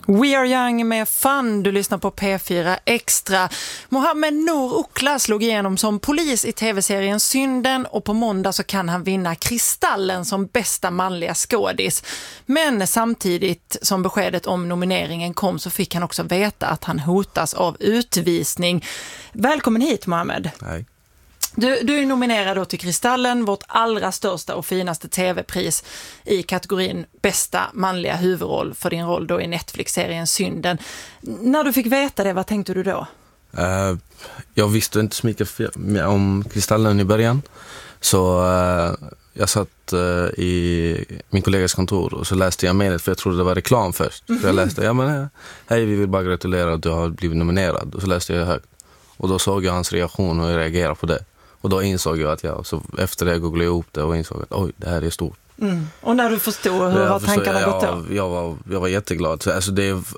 We Are Young med Fun, du lyssnar på P4 Extra. Mohammed Nour Okla slog igenom som polis i tv-serien Synden och på måndag så kan han vinna Kristallen som bästa manliga skådis. Men samtidigt som beskedet om nomineringen kom så fick han också veta att han hotas av utvisning. Välkommen hit, Mohammed. Hej. Du är nominerad då till Kristallen, vårt allra största och finaste tv-pris i kategorin bästa manliga huvudroll för din roll då i Netflix-serien Synden. När du fick veta det, vad tänkte du då? Jag visste inte så mycket om Kristallen i början. Så jag satt i min kollegas kontor och så läste jag mejlet för jag trodde det var reklam först. Så jag läste, hej, vi vill bara gratulera att du har blivit nominerad. Och så läste jag högt. Och då såg jag hans reaktion och jag reagerade på det. Och då insåg jag att så efter det googlade jag ihop det och insåg att oj, det här är stort. Mm. Och när du förstod, hur har tankarna gått då? Jag var jätteglad. Alltså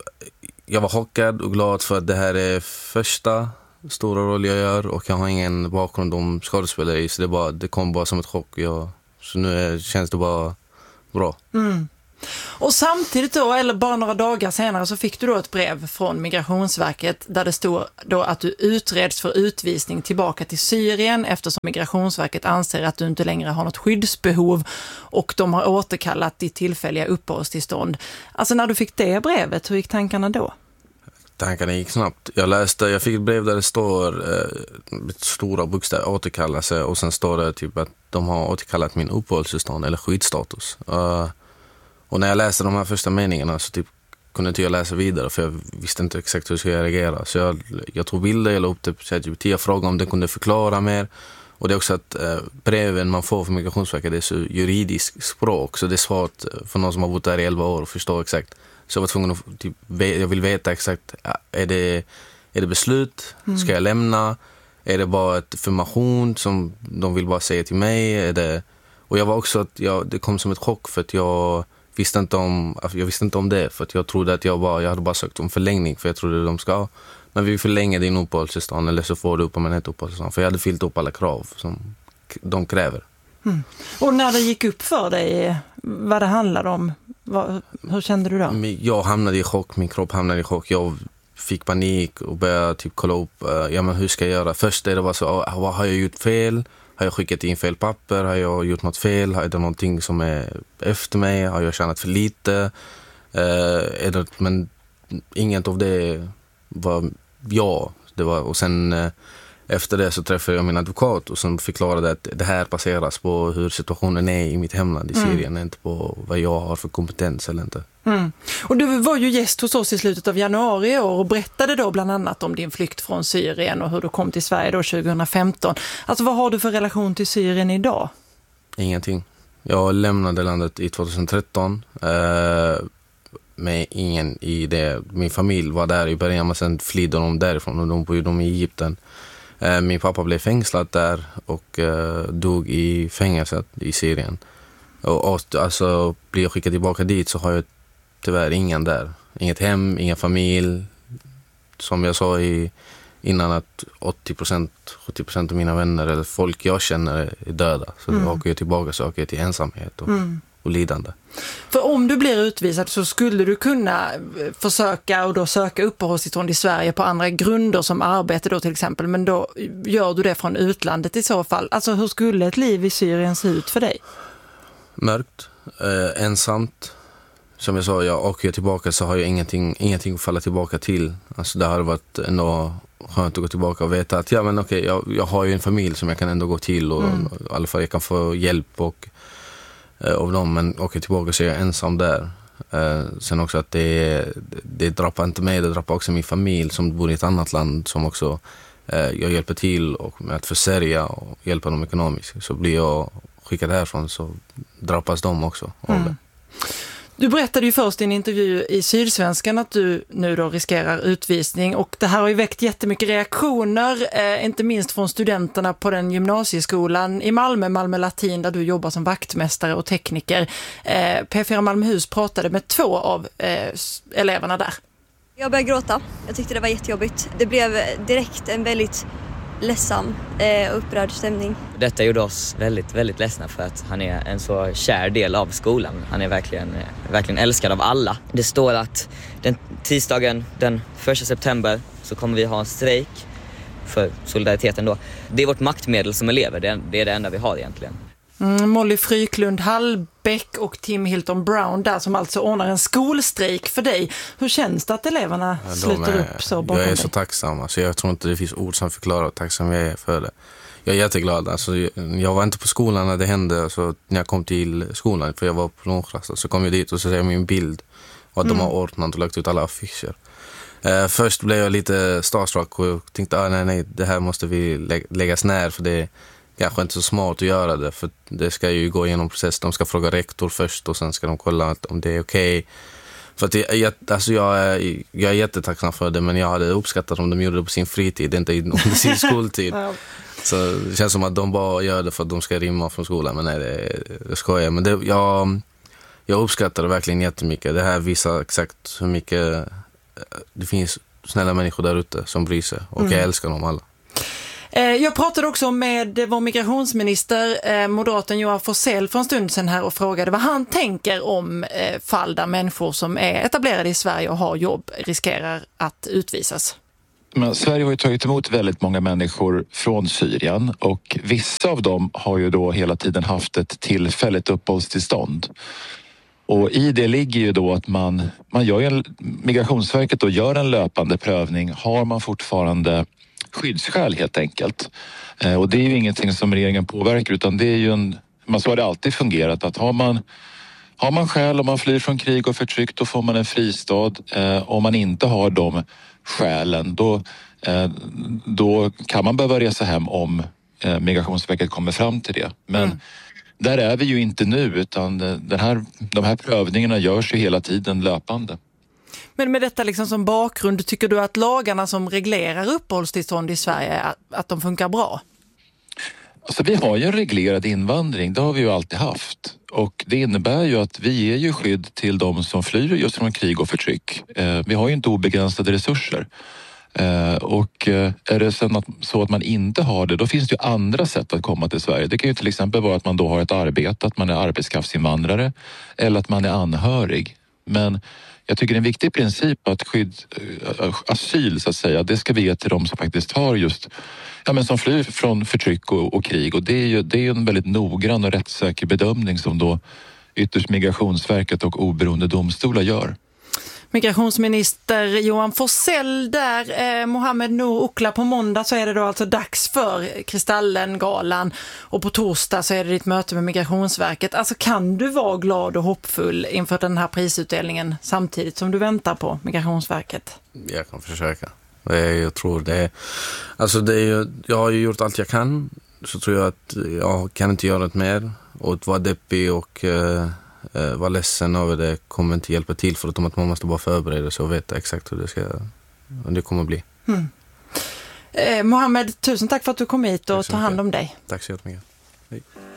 jag var chockad och glad för att det här är första stora roll jag gör och jag har ingen bakgrund om skådespelare i, så det kom bara som ett chock. Så nu känns det bara bra. Mm. Och samtidigt då, eller bara några dagar senare, så fick du då ett brev från Migrationsverket där det stod då att du utreds för utvisning tillbaka till Syrien eftersom Migrationsverket anser att du inte längre har något skyddsbehov och de har återkallat ditt tillfälliga uppehållstillstånd. Alltså när du fick det brevet, hur gick tankarna då? Tankarna gick snabbt. Jag fick ett brev där det står stora bokstäver återkallelse och sen står det typ att de har återkallat min uppehållstillstånd eller skyddsstatus. Och när jag läste de här första meningarna så kunde inte jag läsa vidare för jag visste inte exakt hur jag skulle reagera. Så jag tog bilder, jag la upp det på ChatGPT, jag frågade om det kunde förklara mer. Och det är också att breven man får från Migrationsverket är så juridiskt språk så det är svårt för någon som har bott där i 11 år att förstå exakt. Så jag var tvungen att jag vill veta exakt, är det beslut? Ska jag lämna? Är det bara ett information som de vill bara säga till mig? Och jag var också det kom som ett chock för att jag visste inte om det för att jag trodde att jag hade bara sökt om förlängning för jag trodde de ska. Men vi förlänger din uppehållstillstånd eller så får du upp om en ett uppehållstillstånd för jag hade fyllt upp alla krav som de kräver. Mm. Och när det gick upp för dig vad det handlade om, hur kände du då? Jag hamnade i chock, min kropp hamnade i chock. Jag fick panik och började kolla upp, hur ska jag göra? Först det var så, har jag gjort fel? Har jag skickat in fel papper? Har jag gjort något fel? Är det någonting som är efter mig? Har jag tjänat för lite? Men inget av det var jag. Och sen efter det så träffade jag min advokat och som förklarade att det här baseras på hur situationen är i mitt hemland i Syrien, inte på vad jag har för kompetens eller inte. Mm. Och du var ju gäst hos oss i slutet av januari i år och berättade då bland annat om din flykt från Syrien och hur du kom till Sverige då 2015. Alltså vad har du för relation till Syrien idag? Ingenting. Jag lämnade landet i 2013 med ingen i det. Min familj var där i början men sen flydde de därifrån och de bodde i Egypten. Min pappa blev fängslad där och dog i fängelset i Syrien. Och alltså blir jag skickad tillbaka dit så har jag tyvärr ingen där. Inget hem, ingen familj. Som jag sa innan att 70% av mina vänner eller folk jag känner är döda. Så då åker jag tillbaka så åker jag till ensamhet och lidande. För om du blir utvisad så skulle du kunna försöka och då söka uppehållstillstånd i Sverige på andra grunder som arbete då till exempel. Men då gör du det från utlandet i så fall. Alltså hur skulle ett liv i Syrien se ut för dig? Mörkt, ensamt. Som jag sa, jag åker tillbaka så har jag ingenting att falla tillbaka till. Alltså det har varit ändå skönt att gå tillbaka och veta att jag har ju en familj som jag kan ändå gå till och i alla fall jag kan få hjälp av dem, men åker tillbaka så är jag ensam där. Sen också att det drabbar inte mig, det drabbar också min familj som bor i ett annat land som också jag hjälper till och med att försörja och hjälpa dem ekonomiskt. Så blir jag skickad härifrån så drabbas de också av det. Du berättade ju först i en intervju i Sydsvenskan att du nu då riskerar utvisning och det här har ju väckt jättemycket reaktioner, inte minst från studenterna på den gymnasieskolan i Malmö Latin där du jobbar som vaktmästare och tekniker. P4 Malmöhus pratade med 2 av eleverna där. Jag började gråta. Jag tyckte det var jättejobbigt. Det blev direkt en väldigt ledsam och upprörd stämning. Detta gjorde oss väldigt, väldigt ledsna för att han är en så kär del av skolan. Han är verkligen älskad av alla. Det står att tisdagen den 1 september så kommer vi ha en strejk för solidariteten då. Det är vårt maktmedel som elever, det är det enda vi har egentligen. Molly Fryklund Hallbäck och Tim Hilton Brown där som alltså ordnar en skolstrejk för dig. Hur känns det att eleverna sluter upp så bakom dig? Jag är så tacksam. Alltså, jag tror inte det finns ord som förklarar hur tacksam jag är för det. Jag är jätteglad. Alltså, jag var inte på skolan när det hände. Alltså, när jag kom till skolan, för jag var på lunchrast, så kom jag dit och så ser jag min bild. Och att de har ordnat och lagt ut alla affischer. Först blev jag lite starstruck och tänkte nej, det här måste vi läggas ner, för det är kanske inte så smart att göra det, för det ska ju gå igenom process. De ska fråga rektor först och sen ska de kolla om det är okej. För att jag är jättetacksam för det, men jag hade uppskattat om de gjorde det på sin fritid, inte under sin skoltid. Så det känns som att de bara gör det för att de ska rimma från skolan, men nej, det skojar. Men jag uppskattar det verkligen jättemycket. Det här visar exakt hur mycket det finns snälla människor där ute som bryr sig, och jag älskar dem alla. Jag pratade också med vår migrationsminister, moderaten Johan Forssell, för en stund sedan här och frågade vad han tänker om fall där människor som är etablerade i Sverige och har jobb riskerar att utvisas. Men Sverige har ju tagit emot väldigt många människor från Syrien, och vissa av dem har ju då hela tiden haft ett tillfälligt uppehållstillstånd. Och i det ligger ju då att Migrationsverket då gör en löpande prövning. Har man fortfarande skyddsskäl helt enkelt? Och det är ju ingenting som regeringen påverkar, utan det är ju så har det alltid fungerat, att har man skäl, om man flyr från krig och förtryck, då får man en fristad. Om man inte har de skälen, då kan man behöva resa hem om Migrationsverket kommer fram till det. Men där är vi ju inte nu, utan de här prövningarna görs ju hela tiden löpande. Men med detta liksom som bakgrund, tycker du att lagarna som reglerar uppehållstillstånd i Sverige, att de funkar bra? Alltså, vi har ju en reglerad invandring, det har vi ju alltid haft. Och det innebär ju att vi ger ju skydd till de som flyr just från krig och förtryck. Vi har ju inte obegränsade resurser. Och är det sen så att man inte har det, då finns det ju andra sätt att komma till Sverige. Det kan ju till exempel vara att man då har ett arbete, att man är arbetskraftsinvandrare eller att man är anhörig. Men jag tycker det är en viktig princip att asyl så att säga, det ska vi ge till de som faktiskt har just, som flyr från förtryck och krig. Och det är ju en väldigt noggrann och rättssäker bedömning som då ytterst Migrationsverket och oberoende domstolar gör. Migrationsminister Johan Forssell där, Mohammed Nour Uqla, på måndag så är det då alltså dags för Kristallengalan och på torsdag så är det ditt möte med Migrationsverket. Alltså, kan du vara glad och hoppfull inför den här prisutdelningen samtidigt som du väntar på Migrationsverket? Jag kan försöka. Jag tror det. Alltså jag har ju gjort allt jag kan, så tror jag att jag kan inte göra något mer, och att vara deppig och var ledsen över det kommer inte hjälpa till, för att man måste bara förbereda sig och veta exakt hur det kommer att bli. Mohammed, tusen tack för att du kom hit och tar hand om dig. Tack så jättemycket. Hej.